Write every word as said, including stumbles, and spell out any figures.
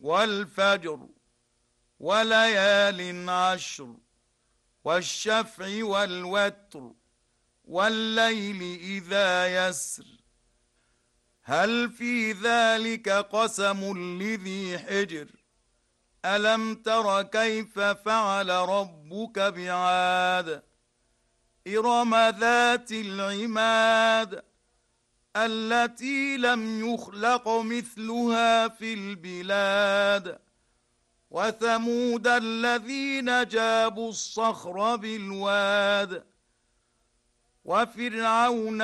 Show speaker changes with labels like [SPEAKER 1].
[SPEAKER 1] والفجر وليال عشر والشفع والوتر والليل إذا يسر هل في ذلك قسم لذي حجر ألم تر كيف فعل ربك بعاد إرم ذات العماد التي لم يخلق مثلها في البلاد وثمود الذين جابوا الصخر بالواد وفرعون